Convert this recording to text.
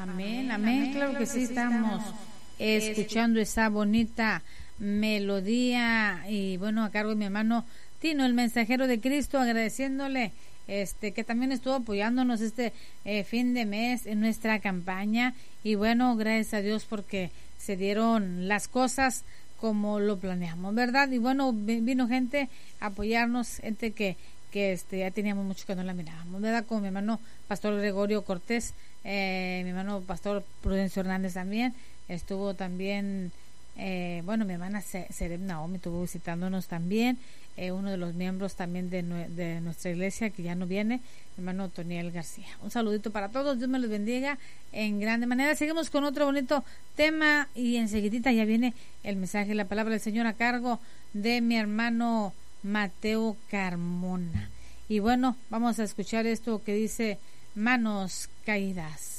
Amén, amén, claro que sí, estamos escuchando esa bonita melodía y bueno, a cargo de mi hermano Tino, el mensajero de Cristo, agradeciéndole que también estuvo apoyándonos fin de mes en nuestra campaña y bueno, gracias a Dios porque se dieron las cosas como lo planeamos, ¿verdad? Y bueno, vino gente a apoyarnos, gente que ya teníamos mucho que no la mirábamos, ¿verdad? Como mi hermano Pastor Gregorio Cortés, mi hermano Pastor Prudencio Hernández también, estuvo también, mi hermana Serem Naomi estuvo visitándonos también, uno de los miembros también de nuestra iglesia que ya no viene, mi hermano Toniel García. Un saludito para todos, Dios me los bendiga en grande manera. Seguimos con otro bonito tema y enseguidita ya viene el mensaje, la palabra del Señor a cargo de mi hermano Mateo Carmona. Y bueno, vamos a escuchar esto que dice Manos Caídas.